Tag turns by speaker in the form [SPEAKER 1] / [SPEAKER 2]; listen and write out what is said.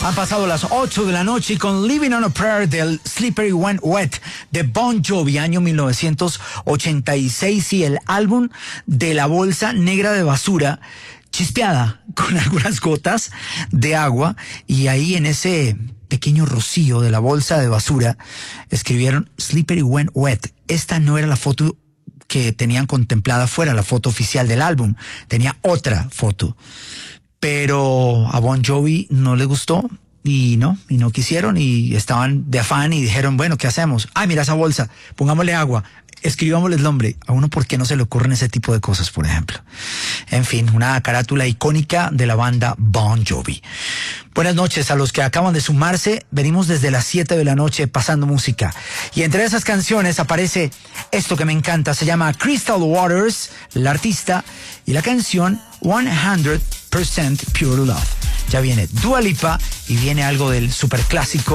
[SPEAKER 1] Han pasado las 8 de la noche y con Living on a Prayer del Slippery When Wet de Bon Jovi, año 1986, y el álbum de la bolsa negra de basura, chispeada con algunas gotas de agua, y ahí en ese pequeño rocío de la bolsa de basura escribieron Slippery When Wet. Esta no era la foto que tenían contemplada fuera la foto oficial del álbum, tenía otra foto. Pero a Bon Jovi no le gustó y no quisieron, y estaban de afán y dijeron, bueno, ¿qué hacemos? Ay, mira esa bolsa, pongámosle agua, escribámosle el nombre. A uno, ¿por qué no se le ocurren ese tipo de cosas, por ejemplo? En fin, una carátula icónica de la banda Bon Jovi. Buenas noches a los que acaban de sumarse. Venimos desde las 7 de la noche pasando música. Y entre esas canciones aparece esto que me encanta. Se llama Crystal Waters, la artista, y la canción 100% Pure Love. Ya viene Dua Lipa y viene algo del superclásico